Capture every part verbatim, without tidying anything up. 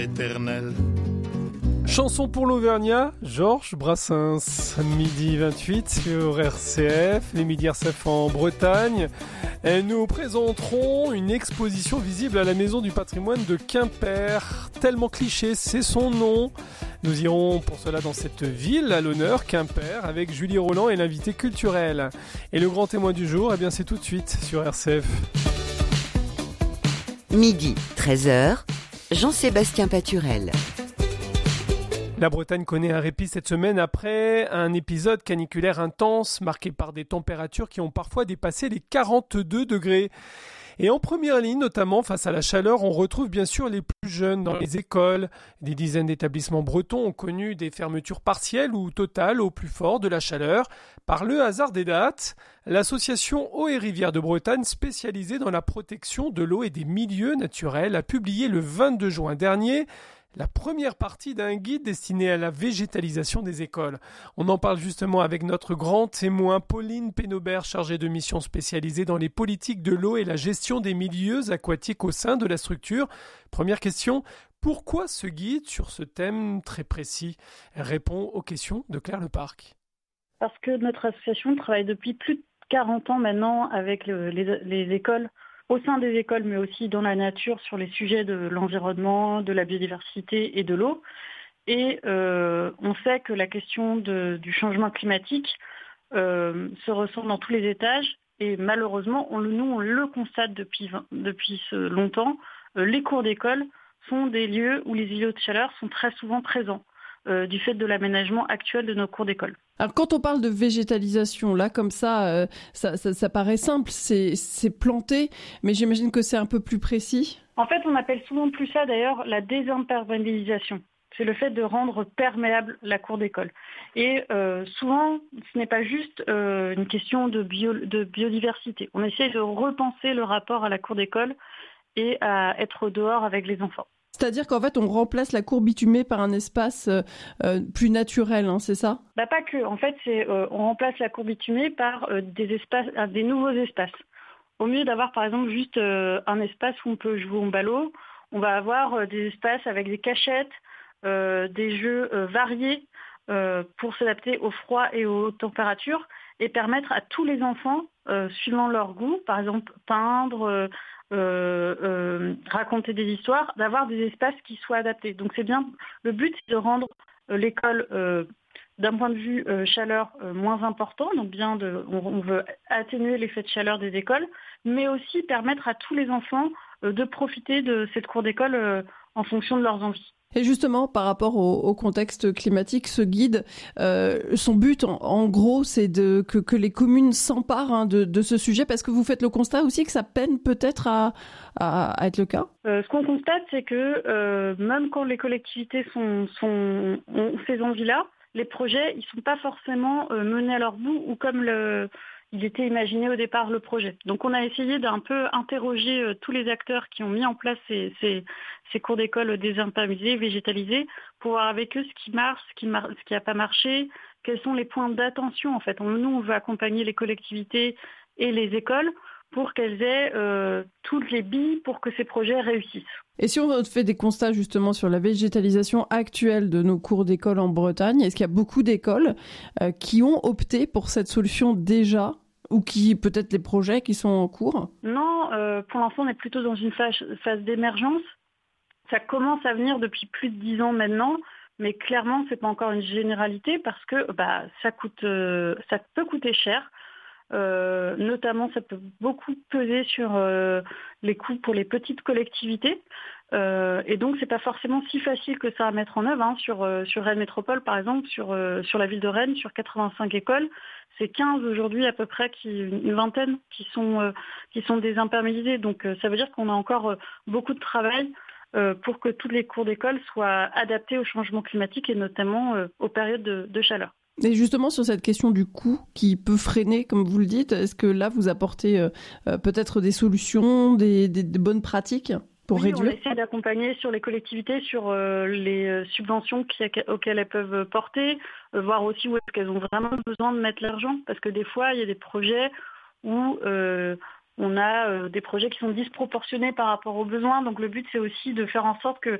éternel. Chanson pour l'Auvergnat, Georges Brassens, midi vingt-huit sur R C F, les Midi R C F en Bretagne. Et nous présenterons une exposition visible à la Maison du patrimoine de Quimper. Tellement cliché, c'est son nom. Nous irons pour cela dans cette ville à l'honneur, Quimper, avec Julie Roland et l'invité culturel. Et le grand témoin du jour, eh bien c'est tout de suite sur R C F. Midi, treize heures, Jean-Sébastien Paturel. La Bretagne connaît un répit cette semaine après un épisode caniculaire intense marqué par des températures qui ont parfois dépassé les quarante-deux degrés. Et en première ligne, notamment face à la chaleur, on retrouve bien sûr les plus jeunes dans les écoles. Des dizaines d'établissements bretons ont connu des fermetures partielles ou totales au plus fort de la chaleur. Par le hasard des dates, l'association Eau et Rivières de Bretagne, spécialisée dans la protection de l'eau et des milieux naturels, a publié le vingt-deux juin dernier la première partie d'un guide destiné à la végétalisation des écoles. On en parle justement avec notre grand témoin Pauline Pénobert, chargée de mission spécialisée dans les politiques de l'eau et la gestion des milieux aquatiques au sein de la structure. Première question, pourquoi ce guide sur ce thème très précis? Elle répond aux questions de Claire Leparc. Parce que notre association travaille depuis plus de quarante ans maintenant avec le, les, les écoles, au sein des écoles, mais aussi dans la nature, sur les sujets de l'environnement, de la biodiversité et de l'eau. Et euh, on sait que la question de, du changement climatique euh, se ressent dans tous les étages. Et malheureusement, on, nous, on le constate depuis, depuis longtemps. Euh, les cours d'école sont des lieux où les îlots de chaleur sont très souvent présents, euh, du fait de l'aménagement actuel de nos cours d'école. Alors quand on parle de végétalisation, là comme ça, euh, ça, ça, ça paraît simple, c'est, c'est planter, mais j'imagine que c'est un peu plus précis. En fait, on appelle souvent plus ça d'ailleurs la désimperméabilisation. C'est le fait de rendre perméable la cour d'école. Et euh, souvent, ce n'est pas juste euh, une question de, bio, de biodiversité. On essaie de repenser le rapport à la cour d'école et à être dehors avec les enfants. C'est-à-dire qu'en fait, on remplace la cour bitumée par un espace euh, plus naturel, hein, c'est ça? Bah pas que. En fait, c'est euh, on remplace la cour bitumée par euh, des espaces, euh, des nouveaux espaces. Au lieu d'avoir, par exemple, juste euh, un espace où on peut jouer au ballot, on va avoir euh, des espaces avec des cachettes, euh, des jeux euh, variés euh, pour s'adapter au froid et aux températures et permettre à tous les enfants, euh, suivant leur goût, par exemple peindre. Euh, Euh, euh, raconter des histoires, d'avoir des espaces qui soient adaptés. Donc c'est bien, le but c'est de rendre euh, l'école euh, d'un point de vue euh, chaleur euh, moins important, donc bien de, on, on veut atténuer l'effet de chaleur des écoles, mais aussi permettre à tous les enfants euh, de profiter de cette cour d'école euh, en fonction de leurs envies. Et justement, par rapport au, au contexte climatique, ce guide, euh, son but, en, en gros, c'est de, que, que les communes s'emparent hein, de, de ce sujet, parce que vous faites le constat aussi que ça peine peut-être à, à, à être le cas. Euh, ce qu'on constate, c'est que euh, même quand les collectivités sont, sont, ont ces envies-là, les projets, ils ne sont pas forcément euh, menés à leur bout ou comme le... il était imaginé au départ le projet. Donc on a essayé d'un peu interroger euh, tous les acteurs qui ont mis en place ces, ces, ces cours d'école désimperméabilisés, végétalisés, pour voir avec eux ce qui marche, ce qui mar- ce qui n'a pas marché, quels sont les points d'attention en fait. On, nous, on veut accompagner les collectivités et les écoles pour qu'elles aient euh, toutes les billes pour que ces projets réussissent. Et si on fait des constats justement sur la végétalisation actuelle de nos cours d'école en Bretagne, est-ce qu'il y a beaucoup d'écoles euh, qui ont opté pour cette solution déjà ou qui peut-être les projets qui sont en cours? Non, euh, pour l'instant on est plutôt dans une phase, phase d'émergence. Ça commence à venir depuis plus de dix ans maintenant, mais clairement c'est pas encore une généralité parce que bah, ça coûte, euh, ça peut coûter cher. Euh, notamment, ça peut beaucoup peser sur euh, les coûts pour les petites collectivités. Euh, et donc, c'est pas forcément si facile que ça à mettre en œuvre. Hein. Sur, euh, sur Rennes Métropole, par exemple, sur, euh, sur la ville de Rennes, sur quatre-vingt-cinq écoles, c'est quinze aujourd'hui à peu près, qui, une vingtaine qui sont, euh, qui sont désimperméabilisées. Donc, euh, ça veut dire qu'on a encore euh, beaucoup de travail euh, pour que toutes les cours d'école soient adaptées au changement climatique et notamment euh, aux périodes de, de chaleur. Et justement, sur cette question du coût qui peut freiner, comme vous le dites, est-ce que là, vous apportez euh, euh, peut-être des solutions, des, des, des bonnes pratiques pour oui, réduire? On essaie d'accompagner sur les collectivités, sur euh, les subventions qui, auxquelles elles peuvent porter, euh, voir aussi où est-ce qu'elles ont vraiment besoin de mettre l'argent. Parce que des fois, il y a des projets où euh, on a euh, des projets qui sont disproportionnés par rapport aux besoins. Donc le but, c'est aussi de faire en sorte que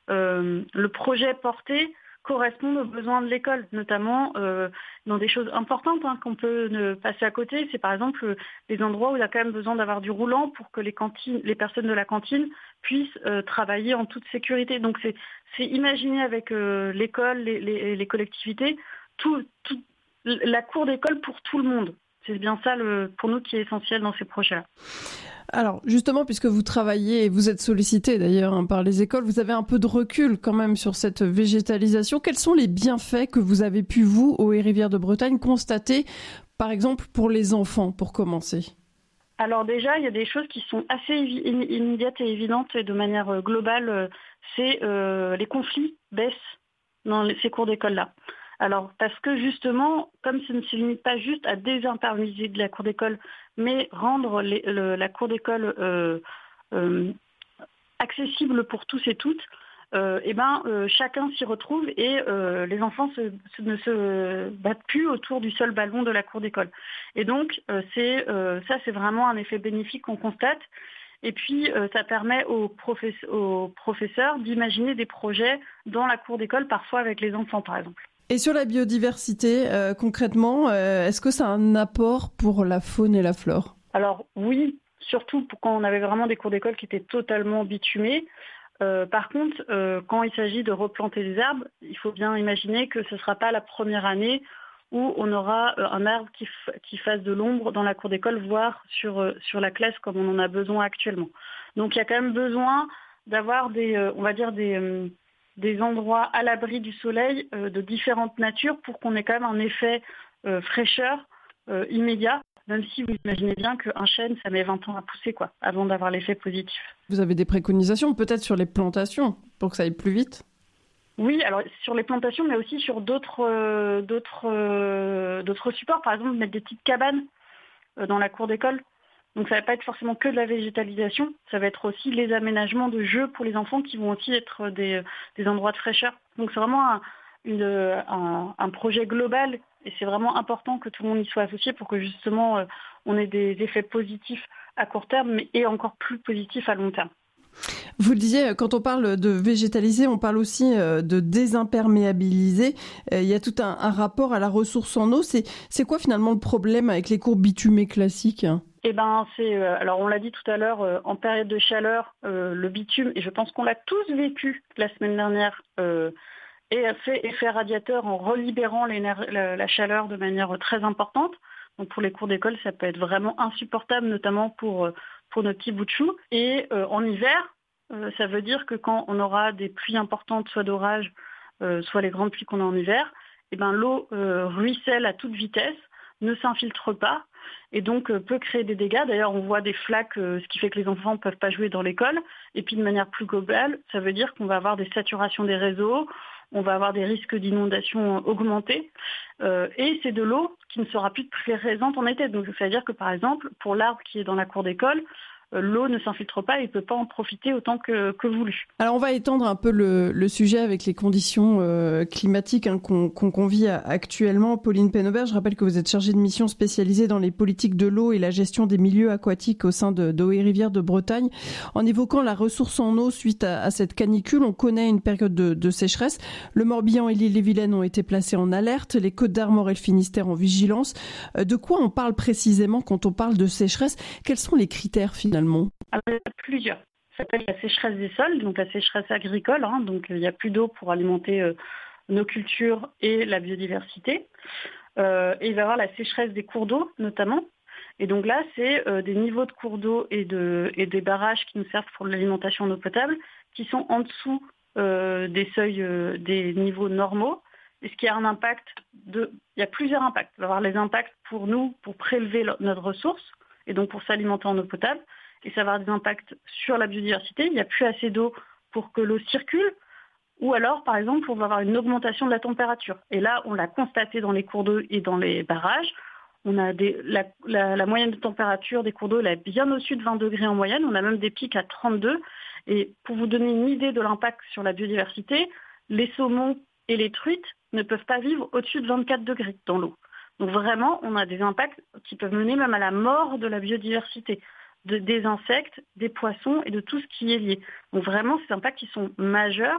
euh, le projet porté correspondent aux besoins de l'école, notamment euh, dans des choses importantes hein, qu'on peut ne passer à côté. C'est par exemple les endroits où il y a quand même besoin d'avoir du roulant pour que les cantines, les personnes de la cantine puissent euh, travailler en toute sécurité. Donc c'est, c'est imaginer avec euh, l'école, les, les, les collectivités, tout, tout, la cour d'école pour tout le monde. C'est bien ça le, pour nous qui est essentiel dans ces projets-là. Alors justement, puisque vous travaillez et vous êtes sollicité d'ailleurs hein, par les écoles, vous avez un peu de recul quand même sur cette végétalisation. Quels sont les bienfaits que vous avez pu, vous, aux Haies-Rivières de Bretagne, constater, par exemple, pour les enfants, pour commencer ? Alors déjà, il y a des choses qui sont assez immédiates et évidentes et de manière globale. C'est euh, les conflits baissent dans ces cours d'école-là. Alors, parce que justement, comme ça ne se limite pas juste à désimperméabiliser de la cour d'école, mais rendre les, le, la cour d'école euh, euh, accessible pour tous et toutes, euh, et ben, euh, chacun s'y retrouve et euh, les enfants se, se, ne se battent plus autour du seul ballon de la cour d'école. Et donc, euh, c'est, euh, ça, c'est vraiment un effet bénéfique qu'on constate. Et puis, euh, ça permet aux, professe- aux professeurs d'imaginer des projets dans la cour d'école, parfois avec les enfants, par exemple. Et sur la biodiversité, euh, concrètement, euh, est-ce que ça a un apport pour la faune et la flore ? Alors oui, surtout quand on avait vraiment des cours d'école qui étaient totalement bitumés. Euh, par contre, euh, quand il s'agit de replanter des arbres, il faut bien imaginer que ce ne sera pas la première année où on aura euh, un arbre qui, f- qui fasse de l'ombre dans la cour d'école, voire sur, euh, sur la classe comme on en a besoin actuellement. Donc il y a quand même besoin d'avoir des, euh, on va dire des... Euh, des endroits à l'abri du soleil euh, de différentes natures pour qu'on ait quand même un effet euh, fraîcheur euh, immédiat, même si vous imaginez bien qu'un chêne, ça met vingt ans à pousser quoi, avant d'avoir l'effet positif. Vous avez des préconisations peut-être sur les plantations pour que ça aille plus vite ? Oui, alors sur les plantations, mais aussi sur d'autres, euh, d'autres, euh, d'autres supports. Par exemple, mettre des petites cabanes euh, dans la cour d'école. Donc ça ne va pas être forcément que de la végétalisation, ça va être aussi les aménagements de jeux pour les enfants qui vont aussi être des, des endroits de fraîcheur. Donc c'est vraiment un, une, un, un projet global et c'est vraiment important que tout le monde y soit associé pour que justement euh, on ait des effets positifs à court terme mais, et encore plus positifs à long terme. Vous le disiez, quand on parle de végétaliser, on parle aussi de désimperméabiliser. Il y a tout un, un rapport à la ressource en eau. C'est, c'est quoi finalement le problème avec les cours bitumés classiques ? Eh ben, c'est, euh, alors on l'a dit tout à l'heure, euh, en période de chaleur, euh, le bitume, et je pense qu'on l'a tous vécu la semaine dernière, euh, et a fait effet radiateur en relibérant la, la chaleur de manière très importante. Donc pour les cours d'école, ça peut être vraiment insupportable, notamment pour, pour nos petits bouts de chou. Et euh, en hiver, euh, ça veut dire que quand on aura des pluies importantes, soit d'orage, euh, soit les grandes pluies qu'on a en hiver, eh ben, l'eau euh, ruisselle à toute vitesse, ne s'infiltre pas et donc euh, peut créer des dégâts. D'ailleurs, on voit des flaques, euh, ce qui fait que les enfants ne peuvent pas jouer dans l'école. Et puis de manière plus globale, ça veut dire qu'on va avoir des saturations des réseaux, on va avoir des risques d'inondation augmentés. Euh, et c'est de l'eau qui ne sera plus présente en été. Donc ça veut dire que par exemple, pour l'arbre qui est dans la cour d'école, l'eau ne s'infiltre pas et ne peut pas en profiter autant que, que voulu. Alors on va étendre un peu le, le sujet avec les conditions euh, climatiques hein, qu'on, qu'on convie actuellement. Pauline Penobert, je rappelle que vous êtes chargée de mission spécialisée dans les politiques de l'eau et la gestion des milieux aquatiques au sein de, de Haies-Rivières de Bretagne. En évoquant la ressource en eau suite à, à cette canicule, on connaît une période de, de sécheresse. Le Morbihan et l'Ille-et-Vilaine ont été placés en alerte, les Côtes-d'Armor et le Finistère en vigilance. Euh, de quoi on parle précisément quand on parle de sécheresse ? Quels sont les critères finalement ? Alors, il y a plusieurs. Ça s'appelle la sécheresse des sols, donc la sécheresse agricole. Hein, donc il n'y a plus d'eau pour alimenter euh, nos cultures et la biodiversité. Euh, et il va y avoir la sécheresse des cours d'eau notamment. Et donc là, c'est euh, des niveaux de cours d'eau et, de, et des barrages qui nous servent pour l'alimentation en eau potable qui sont en dessous euh, des seuils, euh, des niveaux normaux. Et ce qui a un impact de... Il y a plusieurs impacts. Il va y avoir les impacts pour nous, pour prélever notre ressource et donc pour s'alimenter en eau potable. Et ça va avoir des impacts sur la biodiversité. Il n'y a plus assez d'eau pour que l'eau circule. Ou alors, par exemple, on va avoir une augmentation de la température. Et là, on l'a constaté dans les cours d'eau et dans les barrages. On a des, la, la, la moyenne de température des cours d'eau elle est bien au-dessus de vingt degrés en moyenne. On a même des pics à trente-deux. Et pour vous donner une idée de l'impact sur la biodiversité, les saumons et les truites ne peuvent pas vivre au-dessus de vingt-quatre degrés dans l'eau. Donc vraiment, on a des impacts qui peuvent mener même à la mort de la biodiversité. De, des insectes, des poissons et de tout ce qui est lié. Donc vraiment, ces impacts qui sont majeurs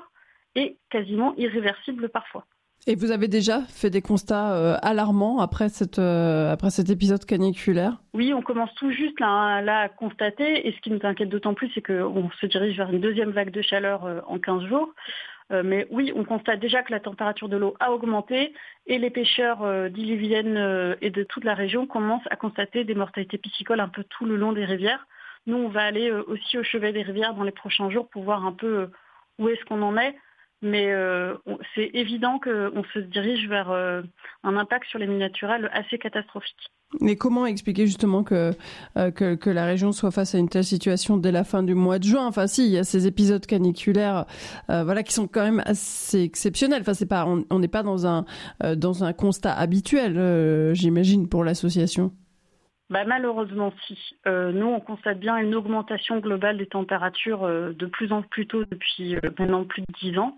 est quasiment irréversible parfois. Et vous avez déjà fait des constats euh, alarmants après, cette, euh, après cet épisode caniculaire ? Oui, on commence tout juste là, là à constater, et ce qui nous inquiète d'autant plus, c'est qu'on se dirige vers une deuxième vague de chaleur euh, en quinze jours. Euh, mais oui, on constate déjà que la température de l'eau a augmenté, et les pêcheurs euh, d'Ille-et-Vilaine euh, et de toute la région commencent à constater des mortalités piscicoles un peu tout le long des rivières. Nous, on va aller euh, aussi au chevet des rivières dans les prochains jours pour voir un peu euh, où est-ce qu'on en est. Mais euh, on, c'est évident qu'on se dirige vers euh, un impact sur les milieux naturels assez catastrophique. Mais comment expliquer justement que, euh, que, que la région soit face à une telle situation dès la fin du mois de juin ? Enfin si, il y a ces épisodes caniculaires euh, voilà, qui sont quand même assez exceptionnels. Enfin, c'est pas, on n'est pas dans un, euh, dans un constat habituel, euh, j'imagine, pour l'association. Bah, malheureusement, si. Euh, nous, on constate bien une augmentation globale des températures euh, de plus en plus tôt depuis euh, maintenant plus de dix ans.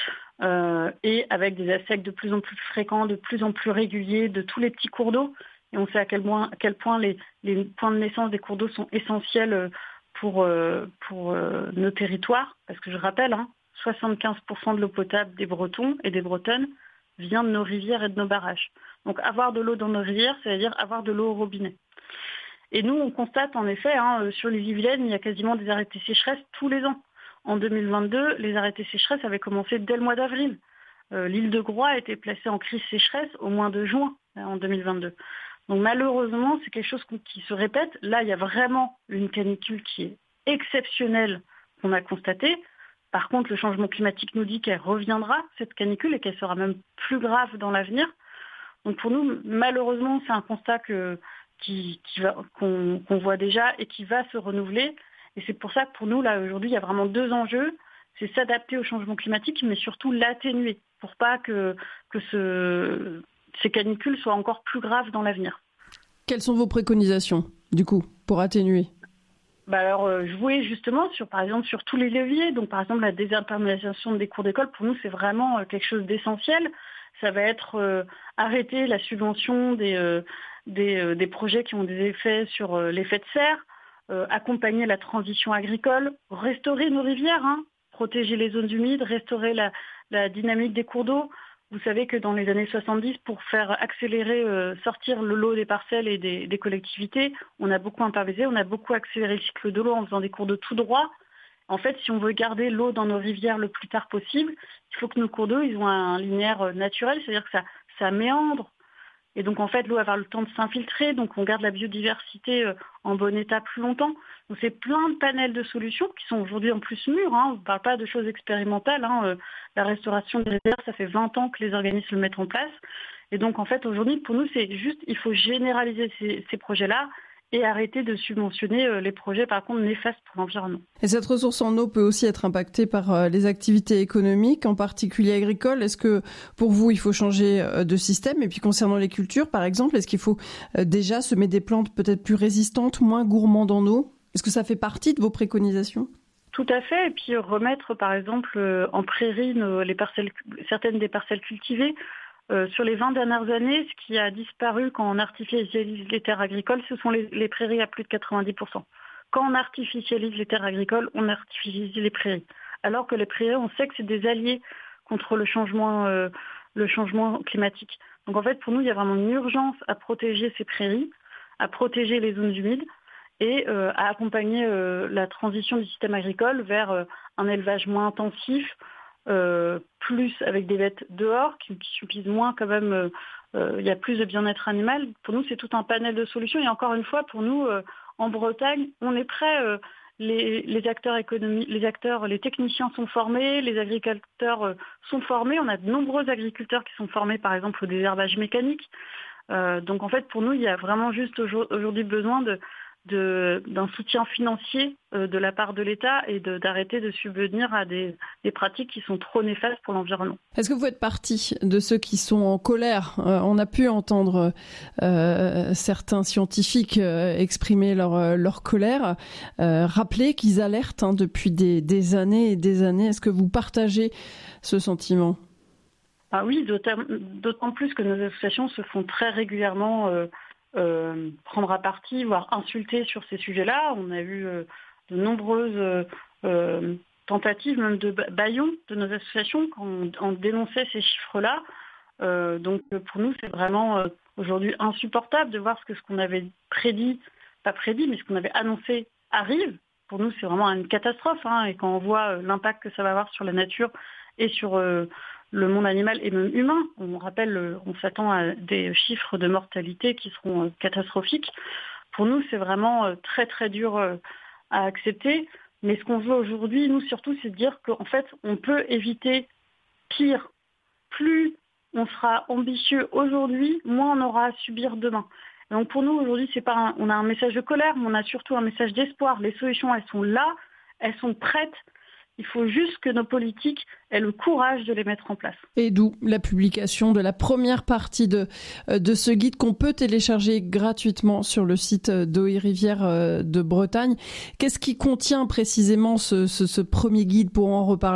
Euh, et avec des assecs de plus en plus fréquents, de plus en plus réguliers de tous les petits cours d'eau. Et on sait à quel point, à quel point les, les points de naissance des cours d'eau sont essentiels pour, euh, pour euh, nos territoires. Parce que je rappelle, hein, soixante-quinze pour cent de l'eau potable des Bretons et des Bretonnes vient de nos rivières et de nos barrages. Donc avoir de l'eau dans nos rivières, c'est-à-dire avoir de l'eau au robinet. Et nous, on constate en effet, hein, sur les Yvelines, il y a quasiment des arrêtés sécheresse tous les ans. En deux mille vingt-deux, les arrêtés sécheresse avaient commencé dès le mois d'avril. Euh, l'île de Groix a été placée en crise sécheresse au mois de juin hein, en deux mille vingt-deux. Donc malheureusement, c'est quelque chose qui se répète. Là, il y a vraiment une canicule qui est exceptionnelle qu'on a constatée. Par contre, le changement climatique nous dit qu'elle reviendra, cette canicule, et qu'elle sera même plus grave dans l'avenir. Donc pour nous, malheureusement, c'est un constat que, qui, qui va, qu'on, qu'on voit déjà et qui va se renouveler. Et c'est pour ça que pour nous, là, aujourd'hui, il y a vraiment deux enjeux. C'est s'adapter au changement climatique, mais surtout l'atténuer, pour pas que, que ce, ces canicules soient encore plus graves dans l'avenir. Quelles sont vos préconisations, du coup, pour atténuer ? Bah alors, euh, jouer justement, sur, par exemple, sur tous les leviers. Donc, par exemple, la désimperméabilisation des cours d'école, pour nous, c'est vraiment euh, quelque chose d'essentiel. Ça va être euh, arrêter la subvention des, euh, des, euh, des projets qui ont des effets sur euh, l'effet de serre, euh, accompagner la transition agricole, restaurer nos rivières, hein, protéger les zones humides, restaurer la, la dynamique des cours d'eau. Vous savez que dans les années soixante-dix, pour faire accélérer, euh, sortir le lot des parcelles et des, des collectivités, on a beaucoup impervisé, on a beaucoup accéléré le cycle de l'eau en faisant des cours d'eau tout droit. En fait, si on veut garder l'eau dans nos rivières le plus tard possible, il faut que nos cours d'eau ils ont un linéaire naturel, c'est-à-dire que ça, ça méandre. Et donc, en fait, l'eau va avoir le temps de s'infiltrer, donc on garde la biodiversité en bon état plus longtemps. Donc, c'est plein de panels de solutions qui sont aujourd'hui en plus mûrs. Hein. On ne parle pas de choses expérimentales. Hein. La restauration des rivières, ça fait vingt ans que les organismes le mettent en place. Et donc, en fait, aujourd'hui, pour nous, c'est juste, il faut généraliser ces, ces projets-là et arrêter de subventionner les projets, par contre, néfastes pour l'environnement. Et cette ressource en eau peut aussi être impactée par les activités économiques, en particulier agricoles. Est-ce que, pour vous, il faut changer de système ? Et puis, concernant les cultures, par exemple, est-ce qu'il faut déjà semer des plantes peut-être plus résistantes, moins gourmandes en eau ? Est-ce que ça fait partie de vos préconisations ? Tout à fait. Et puis, remettre, par exemple, en prairie, nos, les parcelles, certaines des parcelles cultivées. Euh, sur les vingt dernières années, ce qui a disparu quand on artificialise les terres agricoles, ce sont les, les prairies à plus de quatre-vingt-dix pour cent. Quand on artificialise les terres agricoles, on artificialise les prairies. Alors que les prairies, on sait que c'est des alliés contre le changement, euh, le changement climatique. Donc en fait, pour nous, il y a vraiment une urgence à protéger ces prairies, à protéger les zones humides et euh, à accompagner euh, la transition du système agricole vers euh, un élevage moins intensif, Euh, plus avec des bêtes dehors qui, qui subissent moins quand même, il euh, euh, y a plus de bien-être animal. Pour nous, c'est tout un panel de solutions. Et encore une fois, pour nous, euh, en Bretagne, on est prêt. Euh, les, les acteurs économiques, les acteurs, les techniciens sont formés, les agriculteurs euh, sont formés. On a de nombreux agriculteurs qui sont formés, par exemple, au désherbage mécanique. Euh, donc, en fait, pour nous, il y a vraiment juste aujourd'hui besoin de De, d'un soutien financier euh, de la part de l'État et de, d'arrêter de subvenir à des, des pratiques qui sont trop néfastes pour l'environnement. Est-ce que vous faites partie de ceux qui sont en colère ? euh, On a pu entendre euh, certains scientifiques euh, exprimer leur, euh, leur colère, euh, rappeler qu'ils alertent hein, depuis des, des années et des années. Est-ce que vous partagez ce sentiment ? Ah oui, d'autant, d'autant plus que nos associations se font très régulièrement euh, Euh, prendre à partie, voire insulter sur ces sujets-là. On a eu euh, de nombreuses euh, tentatives même de bâillons de nos associations quand on, on dénonçait ces chiffres-là. Euh, donc pour nous, c'est vraiment euh, aujourd'hui insupportable de voir ce que ce qu'on avait prédit, pas prédit, mais ce qu'on avait annoncé arrive. Pour nous, c'est vraiment une catastrophe. Hein, et quand on voit euh, l'impact que ça va avoir sur la nature et sur euh, le monde animal et même humain, on rappelle, euh, on s'attend à des chiffres de mortalité qui seront euh, catastrophiques. Pour nous, c'est vraiment euh, très très dur euh, à accepter. Mais ce qu'on veut aujourd'hui, nous surtout, c'est de dire qu'en fait, on peut éviter pire. Plus on sera ambitieux aujourd'hui, moins on aura à subir demain. Et donc pour nous, aujourd'hui, c'est pas un, on a un message de colère, mais on a surtout un message d'espoir. Les solutions, elles sont là, elles sont prêtes. Il faut juste que nos politiques aient le courage de les mettre en place. Et d'où la publication de la première partie de, de ce guide qu'on peut télécharger gratuitement sur le site d'Eau et Rivière de Bretagne. Qu'est-ce qui contient précisément ce, ce, ce premier guide pour en reparler ?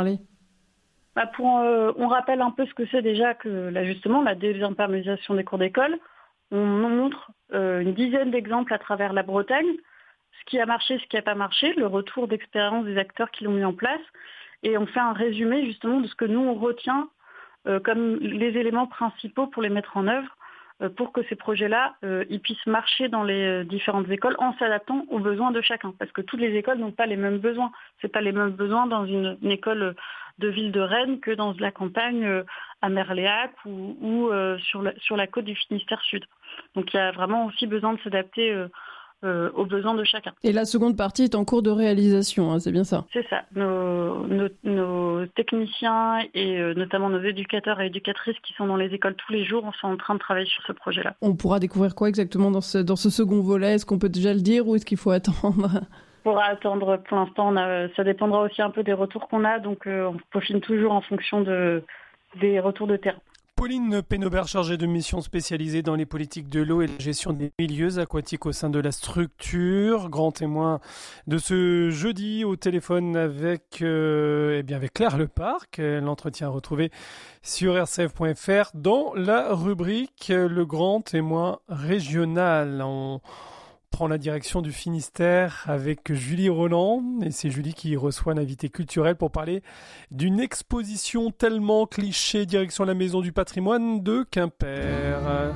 Bah pour, euh, on rappelle un peu ce que c'est déjà que là, justement la désimperméabilisation des cours d'école. On montre euh, une dizaine d'exemples à travers la Bretagne, ce qui a marché, ce qui n'a pas marché, le retour d'expérience des acteurs qui l'ont mis en place. Et on fait un résumé justement de ce que nous on retient euh, comme les éléments principaux pour les mettre en œuvre, euh, pour que ces projets-là euh, ils puissent marcher dans les euh, différentes écoles en s'adaptant aux besoins de chacun. Parce que toutes les écoles n'ont pas les mêmes besoins. C'est pas les mêmes besoins dans une, une école de ville de Rennes que dans la campagne euh, à Merléac ou, ou euh, sur, la, sur la côte du Finistère Sud. Donc il y a vraiment aussi besoin de s'adapter euh, euh, aux besoins de chacun. Et la seconde partie est en cours de réalisation, hein, c'est bien ça ? C'est ça. Nos, nos, nos techniciens et euh, notamment nos éducateurs et éducatrices qui sont dans les écoles tous les jours sont en train de travailler sur ce projet-là. On pourra découvrir quoi exactement dans ce, dans ce second volet ? Est-ce qu'on peut déjà le dire ou est-ce qu'il faut attendre ? On pourra attendre. Pour l'instant, on a, ça dépendra aussi un peu des retours qu'on a, donc euh, on peaufine toujours en fonction de, des retours de terrain. Pauline Pénobert, chargée de mission spécialisée dans les politiques de l'eau et la gestion des milieux aquatiques au sein de la structure. Grand témoin de ce jeudi au téléphone avec, euh, eh bien avec Claire Leparc. L'entretien retrouvé sur r c f point f r dans la rubrique Le Grand Témoin Régional. On prend la direction du Finistère avec Julie Roland et c'est Julie qui reçoit un invité culturel pour parler d'une exposition tellement cliché direction la Maison du Patrimoine de Quimper.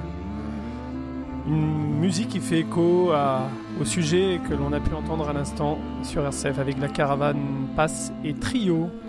Une musique qui fait écho à, au sujet que l'on a pu entendre à l'instant sur R C F avec la caravane Passe et Trio.